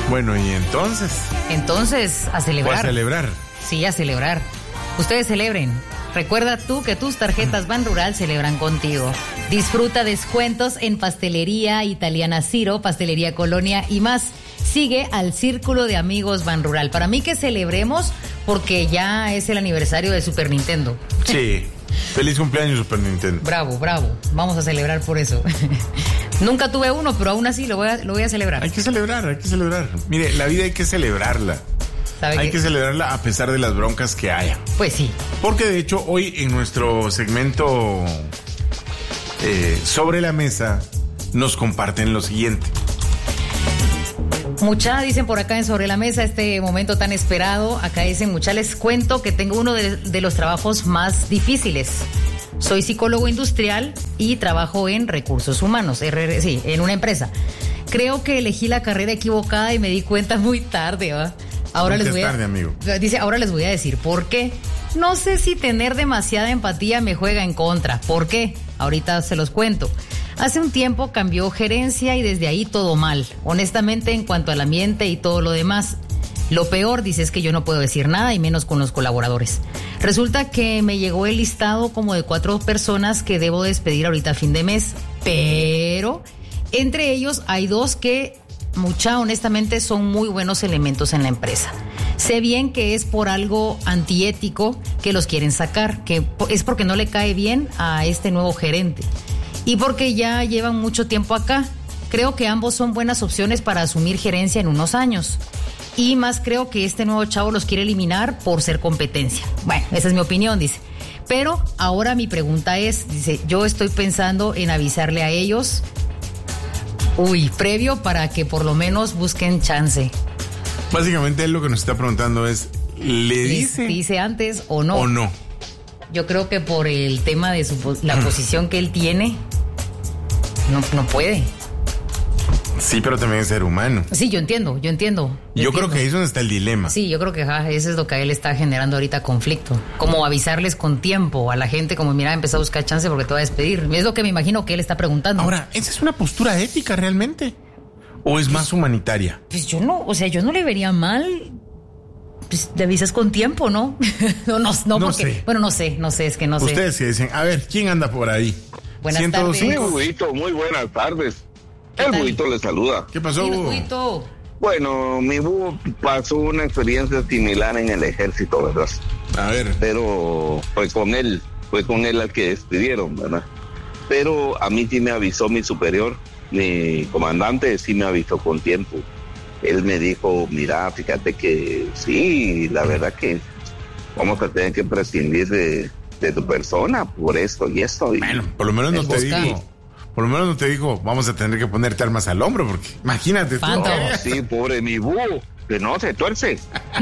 Bueno, ¿y entonces? Entonces, a celebrar. ¿O a celebrar? Sí, a celebrar. Ustedes celebren. Recuerda tú que tus tarjetas Banrural celebran contigo. Disfruta descuentos en Pastelería Italiana Ciro, Pastelería Colonia y más. Sigue al Círculo de Amigos Banrural. Para mí que celebremos porque ya es el aniversario de Super Nintendo. Sí. Feliz cumpleaños, Super Nintendo. Bravo, bravo. Vamos a celebrar por eso. Nunca tuve uno, pero aún así lo voy a celebrar. Hay que celebrar. Mire, la vida hay que celebrarla. Hay que celebrarla a pesar de las broncas que haya. Pues sí. Porque de hecho hoy en nuestro segmento Sobre la Mesa nos comparten lo siguiente. Mucha, dicen por acá en Sobre la Mesa, este momento tan esperado. Acá dicen, mucha, les cuento que tengo uno de los trabajos más difíciles. Soy psicólogo industrial y trabajo en recursos humanos, en una empresa. Creo que elegí la carrera equivocada y me di cuenta muy tarde, ¿va? Ahora les voy a, amigo. Dice, ahora les voy a decir por qué. No sé si tener demasiada empatía me juega en contra. ¿Por qué? Ahorita se los cuento. Hace un tiempo cambió gerencia y desde ahí todo mal. Honestamente, en cuanto al ambiente y todo lo demás. Lo peor, dice, es que yo no puedo decir nada y menos con los colaboradores. Resulta que me llegó el listado como de 4 personas que debo despedir ahorita a fin de mes. Pero entre ellos hay 2 que... honestamente son muy buenos elementos en la empresa. Sé bien que es por algo antiético que los quieren sacar, que es porque no le cae bien a este nuevo gerente y porque ya llevan mucho tiempo acá. Creo que ambos son buenas opciones para asumir gerencia en unos años y más creo que este nuevo chavo los quiere eliminar por ser competencia. Bueno, esa es mi opinión, dice. Pero ahora mi pregunta es, dice, yo estoy pensando en avisarle a ellos previo para que por lo menos busquen chance. Básicamente él lo que nos está preguntando es, ¿le dice antes o no? ¿O no? Yo creo que por el tema de la posición que él tiene, no puede. Sí, pero también es ser humano. Sí, yo entiendo. Yo creo que ahí es donde está el dilema. Sí, yo creo que eso es lo que a él está generando ahorita conflicto. Como avisarles con tiempo a la gente, como mira, empezó a buscar chance porque te va a despedir. Es lo que me imagino que él está preguntando. Ahora, ¿esa es una postura ética realmente? ¿O es más humanitaria? Pues yo no le vería mal. Pues te avisas con tiempo, ¿no? no porque, sé. Bueno, no sé, es que no sé. Ustedes que dicen, a ver, ¿quién anda por ahí? Buenas tardes. Muy buenas tardes. El Buito le saluda. ¿Qué pasó, Búho? Bueno, mi Búho pasó una experiencia similar en el ejército, ¿verdad? A ver. Pero fue con él al que despidieron, ¿verdad? Pero a mí sí me avisó mi superior, mi comandante sí me avisó con tiempo. Él me dijo, mira, fíjate que sí, la verdad que vamos a tener que prescindir de tu persona por esto y esto. Bueno, por lo menos no te digo. Por lo menos no te dijo, vamos a tener que ponerte armas al hombro, porque imagínate. No, sí, pobre mi Búho, que no se tuerce.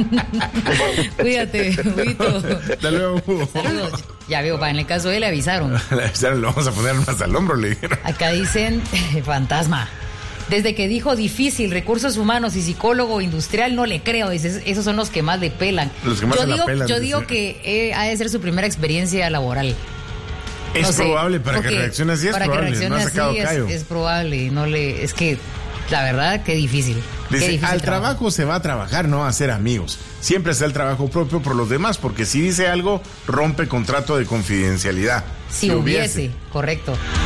Cuídate, Buito. Hasta luego, Búho. Saludos. Ya veo, en el caso de él le avisaron. Le vamos a poner armas al hombro, le dijeron. Acá dicen, fantasma. Desde que dijo difícil, recursos humanos y psicólogo industrial, no le creo. Dice, esos son los que más le pelan. Los que más se la pelan. Yo digo que ha de ser su primera experiencia laboral. Es probable, para que reaccione así es probable. No ha sacado callo. Es probable, es que la verdad, qué difícil. Dice, al trabajo se va a trabajar, no a hacer amigos. Siempre está el trabajo propio por los demás, porque si dice algo, rompe contrato de confidencialidad. Si hubiese, correcto.